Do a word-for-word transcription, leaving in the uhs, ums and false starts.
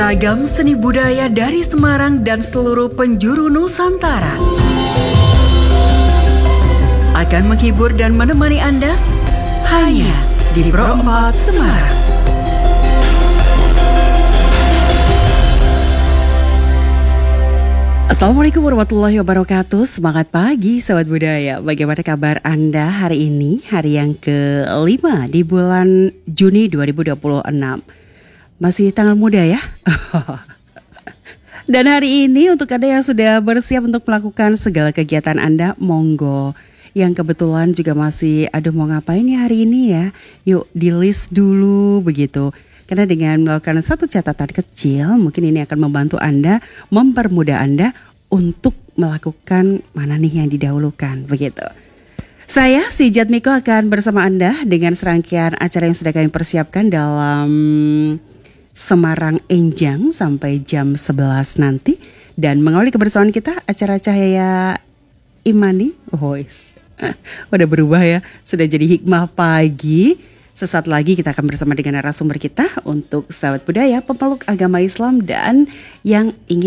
Ragam seni budaya dari Semarang dan seluruh penjuru Nusantara akan menghibur dan menemani Anda hanya di Pro empat Semarang. Assalamualaikum warahmatullahi wabarakatuh. Semangat pagi Sobat Budaya. Bagaimana kabar Anda hari ini? Hari yang kelima di bulan Juni dua ribu dua puluh enam. Masih tanggal muda ya. Dan hari ini untuk Anda yang sudah bersiap untuk melakukan segala kegiatan Anda, monggo. Yang kebetulan juga masih aduh mau ngapain ya hari ini ya, yuk di list dulu begitu. Karena dengan melakukan satu catatan kecil mungkin ini akan membantu Anda, mempermudah Anda untuk melakukan mana nih yang didahulukan begitu. Saya si Jatmiko akan bersama Anda dengan serangkaian acara yang sudah kami persiapkan dalam Semarang Enjang sampai jam sebelas nanti. Dan mengawali kebersamaan kita acara Cahaya Imani. Oh, udah berubah ya, sudah jadi Hikmah Pagi. Sesaat lagi kita akan bersama dengan narasumber kita untuk sahabat budaya, pemeluk agama Islam dan yang ingin